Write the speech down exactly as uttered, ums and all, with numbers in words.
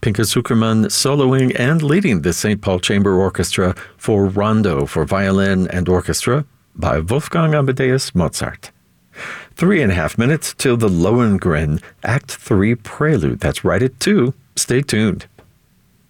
Pinka Zuckerman soloing and leading the Saint Paul Chamber Orchestra for Rondo for violin and orchestra by Wolfgang Amadeus Mozart. Three and a half minutes till the Lohengrin Act three Prelude. That's right at two. Stay tuned.